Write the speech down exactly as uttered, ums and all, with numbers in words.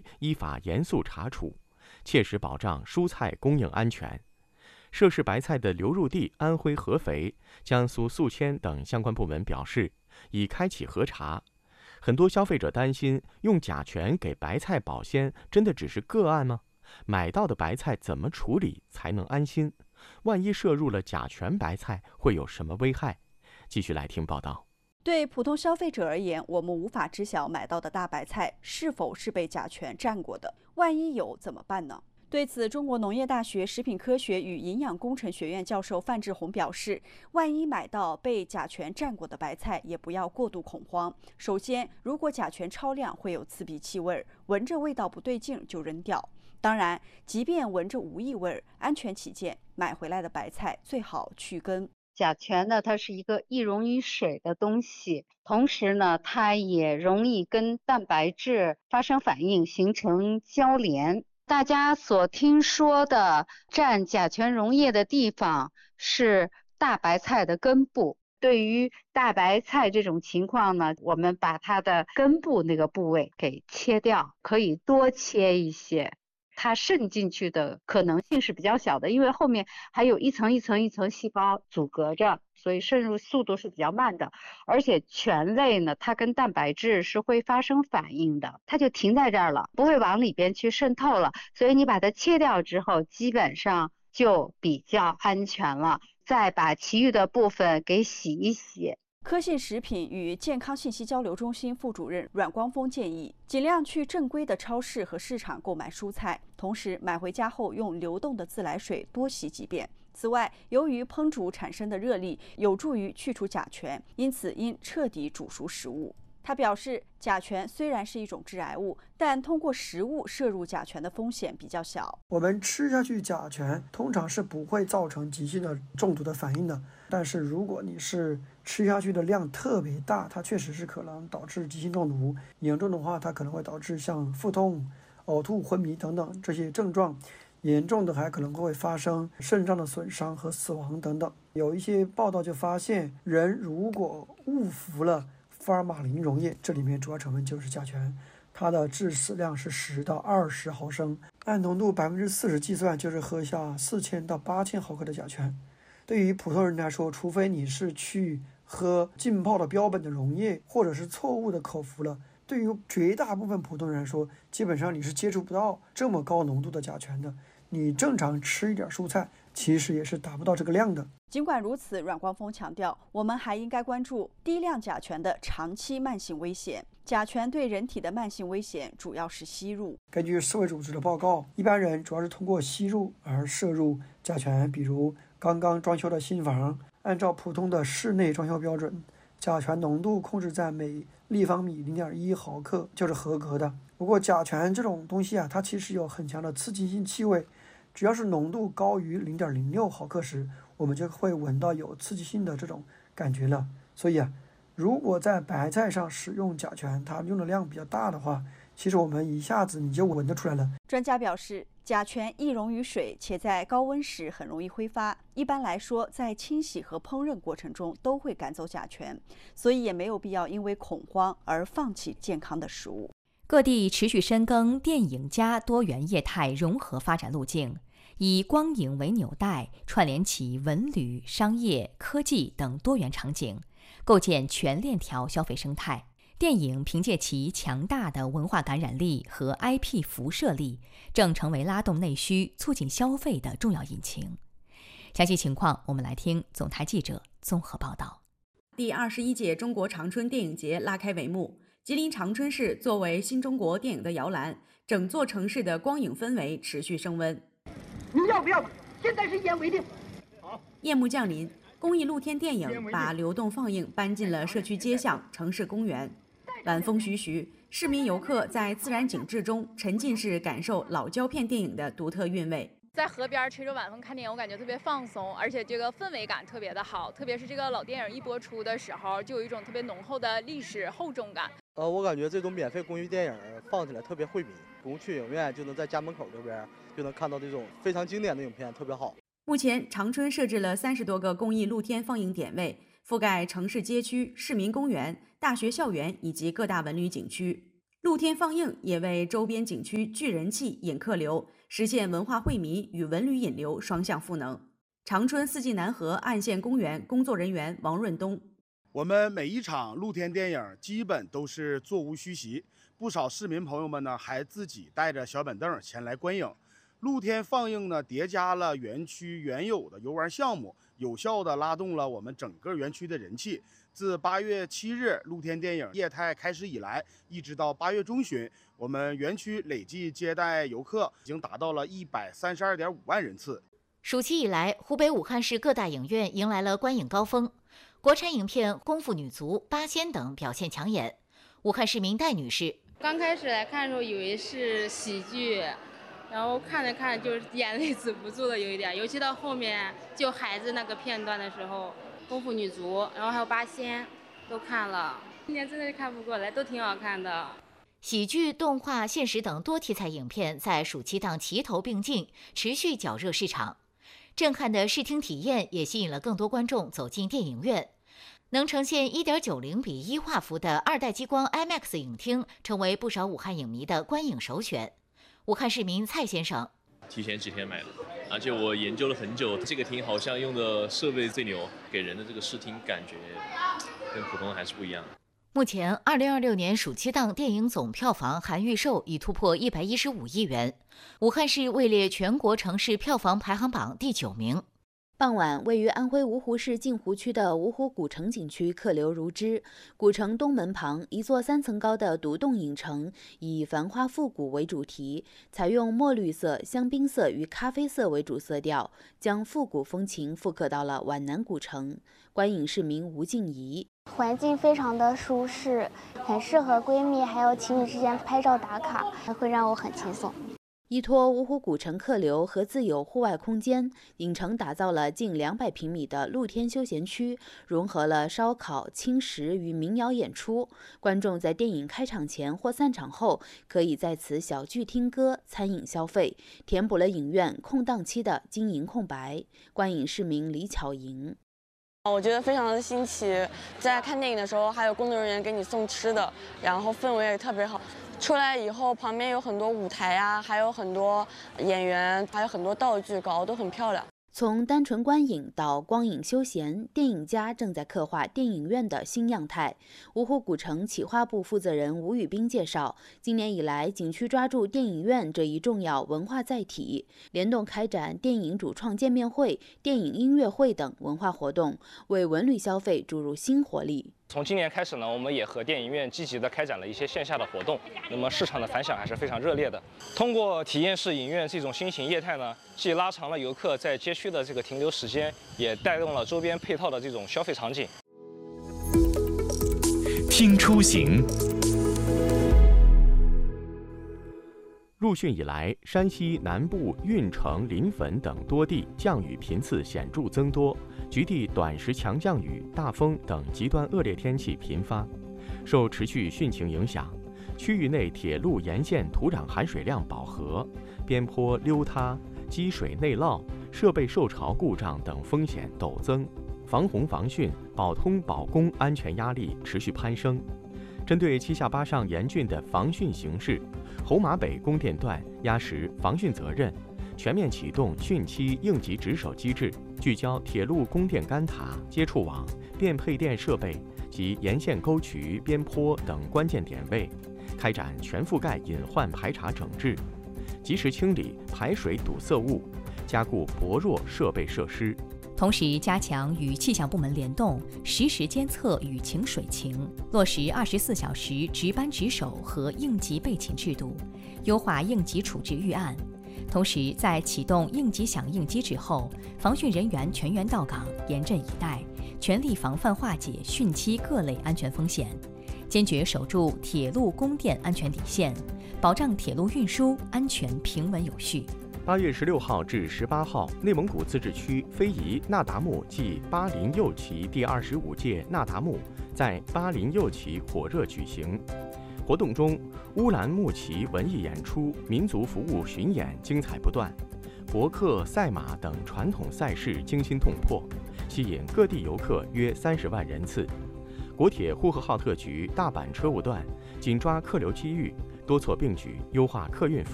依法严肃查处，切实保障蔬菜供应安全。涉事白菜的流入地安徽合肥、江苏宿迁等相关部门表示，已开启核查。很多消费者担心，用甲醛给白菜保鲜，真的只是个案吗？买到的白菜怎么处理才能安心？万一摄入了甲醛白菜，会有什么危害？继续来听报道。 对普通消费者而言，我们无法知晓买到的大白菜是否是被甲醛蘸过的，万一有怎么办呢？对此，中国农业大学食品科学与营养工程学院教授范志红表示，万一买到被甲醛蘸过的白菜，也不要过度恐慌。首先，如果甲醛超量会有刺鼻气味，闻着味道不对劲就扔掉。当然，即便闻着无异味，安全起见，买回来的白菜最好去根。 甲醛呢，它是一个易溶于水的东西，同时呢，它也容易跟蛋白质发生反应，形成交联。大家所听说的蘸甲醛溶液的地方是大白菜的根部。对于大白菜这种情况呢，我们把它的根部那个部位给切掉，可以多切一些。它渗进去的可能性是比较小的，因为后面还有一层一层一层细胞阻隔着，所以渗入速度是比较慢的。而且醛类呢，它跟蛋白质是会发生反应的，它就停在这儿了，不会往里边去渗透了。所以你把它切掉之后，基本上就比较安全了。再把其余的部分给洗一洗。 科信食品与健康信息交流中心副主任阮光峰建议，尽量去正规的超市和市场购买蔬菜，同时买回家后用流动的自来水多洗几遍。此外，由于烹煮产生的热力有助于去除甲醛，因此应彻底煮熟食物。他表示，甲醛虽然是一种致癌物，但通过食物摄入甲醛的风险比较小。 我们吃下去甲醛通常是不会造成急性的中毒的反应的，但是如果你是吃下去的量特别大，它确实是可能导致急性中毒，严重的话它可能会导致像腹痛、呕吐、昏迷等等这些症状，严重的还可能会发生肾脏的损伤和死亡等等。有一些报道就发现，人如果误服了福尔马林溶液，这里面主要成分就是甲醛，它的致死量是十到二十毫升，按浓度百分之四十计算，就是喝下四千到八千毫克的甲醛。对于普通人来说，除非你是去喝浸泡的标本的溶液，或者是错误的口服了，对于绝大部分普通人来说，基本上你是接触不到这么高浓度的甲醛的。你正常吃一点蔬菜，其实也是达不到这个量的。 尽管如此，阮光峰强调，我们还应该关注低量甲醛的长期慢性危险。甲醛对人体的慢性危险主要是吸入。 根据世卫组织的报告，一般人主要是通过吸入而摄入甲醛，比如刚刚装修的新房，按照普通的室内装修标准，甲醛浓度控制在每立方米 零点一毫克就是合格的。不过甲醛这种东西啊，它其实有很强的刺激性气味，只要是浓度高于 零点零六毫克时，我们就会闻到有刺激性的这种感觉了。所以啊，如果在白菜上使用甲醛，它用的量比较大的话，其实我们一下子你就闻得出来了。 专家表示，甲醛易溶于水，且在高温时很容易挥发。一般来说，在清洗和烹饪过程中都会赶走甲醛，所以也没有必要因为恐慌而放弃健康的食物。 各地持续深耕电影加多元业态融合发展路径，以光影为纽带，串联起文旅、商业、科技等多元场景，构建全链条消费生态。电影凭借其强大的文化感染力和 I P 辐射力，正成为拉动内需、促进消费的重要引擎。详细情况，我们来听总台记者综合报道。 第二十一届中国长春电影节拉开帷幕。吉林长春市作为新中国电影的摇篮，整座城市的光影氛围持续升温。 你要不要？现在是一言为定。 好。夜幕降临，公益露天电影把流动放映搬进了社区街巷、城市公园。晚风徐徐，市民游客在自然景致中沉浸式感受老胶片电影的独特韵味。 在河边吹着晚风看电影，我感觉特别放松，而且这个氛围感特别的好。特别是这个老电影一播出的时候，就有一种特别浓厚的历史厚重感。 呃，我感觉这种免费公益电影放起来特别惠民，不用去影院就能在家门口这边就能看到这种非常经典的影片，特别好。 目前，长春设置了三十多个公益露天放映点位，覆盖城市街区、市民公园、大学校园以及各大文旅景区。 露天放映也为周边景区聚人气、引客流，实现文化惠民与文旅引流双向赋能。长春四季南河岸县公园工作人员王润东： 我们每一场露天电影基本都是座无虚席，不少市民朋友们呢还自己带着小板凳前来观影。露天放映呢叠加了园区原有的游玩项目，有效地拉动了我们整个园区的人气。自八月七日露天电影业态开始以来，一直到八月中旬，我们园区累计接待游客已经达到了一百三十二点五万人次。 暑期以来，湖北武汉市各大影院迎来了观影高峰，国产影片《功夫女足》《八仙》等表现抢眼。武汉市民戴女士： 刚开始来看的时候以为是喜剧，然后看着看着就是眼泪止不住了，有一点，尤其到后面就孩子那个片段的时候，功夫女足，然后还有八仙，都看了。今年真的是看不过来，都挺好看的。 喜剧、动画、现实等多题材影片在暑期档齐头并进，持续搅热市场。震撼的视听体验也吸引了更多观众走进电影院。能呈现 一点九零比一画幅的二代激光 IMAX 影厅，成为不少武汉影迷的观影首选。武汉市民蔡先生： 提前几天买的，而且我研究了很久，这个厅好像用的设备最牛，给人的这个视听感觉跟普通还是不一样。 目前二零二六年暑期档电影总票房含预售已突破一百一十五亿元，武汉市位列全国城市票房排行榜第九名。 傍晚，位于安徽芜湖市镜湖区的芜湖古城景区客流如织。古城东门旁，一座三层高的独栋影城，以繁花复古为主题，采用墨绿色、香槟色与咖啡色为主色调，将复古风情复刻到了皖南古城。观影市民吴静怡： 环境非常的舒适，很适合闺蜜还有情侣之间拍照打卡，会让我很轻松。 依托芜湖古城客流和自有户外空间，影城打造了近两百平米的露天休闲区，融合了烧烤、轻食与民谣演出。观众在电影开场前或散场后，可以在此小聚听歌、餐饮消费，填补了影院空档期的经营空白。观影市民李巧莹： 我觉得非常的新奇，在看电影的时候还有工作人员给你送吃的，然后氛围也特别好。出来以后，旁边有很多舞台啊，还有很多演员，还有很多道具，搞得都很漂亮。 从单纯观影到光影休闲，电影家正在刻画电影院的新样态。芜湖古城企划部负责人吴宇斌介绍，今年以来，景区抓住电影院这一重要文化载体，联动开展电影主创见面会、电影音乐会等文化活动，为文旅消费注入新活力。 从今年开始呢，我们也和电影院积极地开展了一些线下的活动，那么市场的反响还是非常热烈的。通过体验式影院这种新型业态呢，既拉长了游客在街区的这个停留时间，也带动了周边配套的这种消费场景。 听出行。入汛以来，山西南部运城、临汾等多地降雨频次显著增多，局地短时强降雨、大风等极端恶劣天气频发。受持续汛情影响，区域内铁路沿线土壤含水量饱和，边坡溜塌、积水内涝、设备受潮故障等风险陡增，防洪防汛、保通保供安全压力持续攀升。针对七下八上严峻的防汛形势，侯马北供电段压实防汛责任，全面启动汛期应急值守机制，聚焦铁路供电杆塔、接触网、变配电设备及沿线沟渠、边坡等关键点位，开展全覆盖隐患排查整治，及时清理排水堵塞物，加固薄弱设备设施。 同时加强与气象部门联动，实时监测雨情水情，落实二十四小时值班值守和应急备勤制度，优化应急处置预案。同时，在启动应急响应机制后，防汛人员全员到岗，严阵以待，全力防范化解汛期各类安全风险，坚决守住铁路供电安全底线，保障铁路运输安全平稳有序。 八月十六号至十八号，内蒙古自治区非遗那达慕暨巴林右旗第二十五届那达慕在巴林右旗火热举行。活动中，乌兰牧骑文艺演出、民族服务巡演精彩不断，博客、赛马等传统赛事惊心动魄，吸引各地游客约三十万人次。国铁呼和浩特局大阪车务段紧抓客流机遇，多措并举，优化客运服务。